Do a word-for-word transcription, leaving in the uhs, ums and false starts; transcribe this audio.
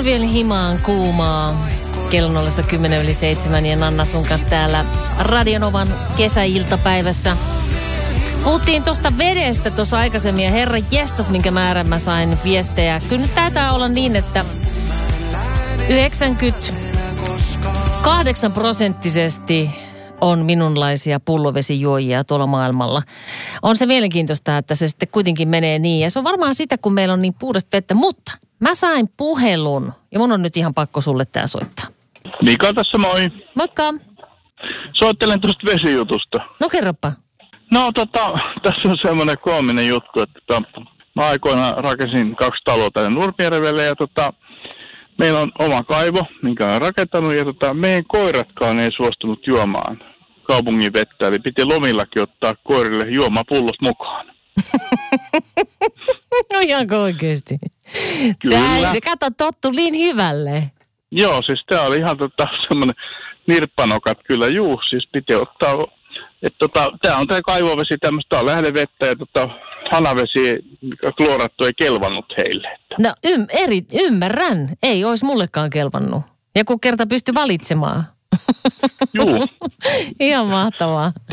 vielä himaan kuumaa. Kello nollassa kymmenen yli seitsemän ja Nanna sun kanssa täällä Radionovan kesäiltapäivässä. Puhuttiin tuosta vedestä tuossa aikaisemmin ja herra jestas, minkä määrän mä sain viestejä. Kyllä nyt taitaa olla niin, että yhdeksänkymmentäkahdeksan prosenttisesti on minunlaisia pullovesijuojia tuolla maailmalla. On se mielenkiintoista, että se sitten kuitenkin menee niin. Ja se on varmaan sitä, kun meillä on niin puhdasta vettä. Mutta mä sain puhelun ja mun on nyt ihan pakko sulle tää soittaa. Mika tässä moi. Moikka. Soittelen tuosta vesijutusta. No kerropa. No tota, tässä on semmoinen koominen juttu, että tota, mä aikoinaan rakensin kaksi taloa tänne Nurmijärvelle ja tota, meillä on oma kaivo, minkä olen rakentanut ja tota, meidän koiratkaan ei suostunut juomaan kaupungin vettä. Eli piti lomillakin ottaa koirille juomapullot mukaan. No ihan oikeesti. Kyllä. Tää, kato, tottu niin hyvälle. Joo, siis tää oli ihan tota, semmoinen nirppanokat kyllä, juu, siis piti ottaa, että tota, tää on tää kaivovesi tämmöistä, tää on lähdevettä ja tota, hanavesi, mikä kloorattu ei kelvannut heille. Että. No ym, eri, ymmärrän, ei olisi mullekaan kelvannut. Ja kun kerta pysty valitsemaan. Juu. Ihan mahtavaa.